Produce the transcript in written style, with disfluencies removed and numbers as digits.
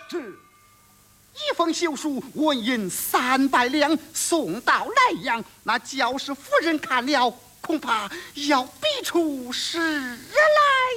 是。一封休书，纹银300两，送到莱阳。那焦氏夫人看了，恐怕要逼出诗来。